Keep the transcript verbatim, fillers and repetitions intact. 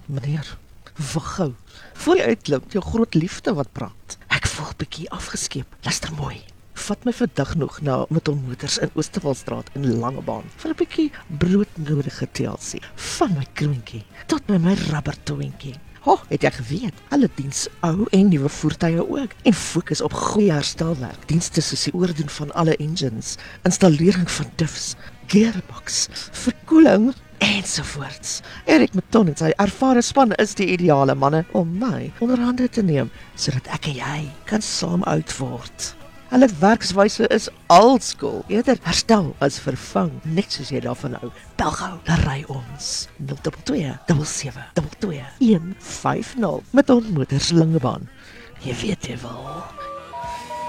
Meneer, wag gou. Voor jy uitloop, jou groot liefde wat praat. Ek voel bietjie afgeskeep. Luister mooi. Vat my vandag nog na Mittelmotors in Oosterwaldstraat in Langebaan vir 'n bietjie broodnodige T L C. Van my kroontjie tot by my rubbertoentjie. Ho, het jy geweet? Hulle diens ou en nuwe voertuie ook en fokus op goeie herstelwerk. Dienste soos die oordoen van alle engines, installering van diffs, gearbox, verkoeling ensovoorts. Erik Meton en sy ervare span is die ideale manne om my onder hande te neem, sodat ek en jy kan saam oud word. Hulle werkswyse is oldschool, eerder herstel as vervang, net soos jy daarvan hou. Bel gou, dan ry ons nul twee twee sewe twee twee een vyf nul met Mittelmotors Langebaan. Jy weet jy wel,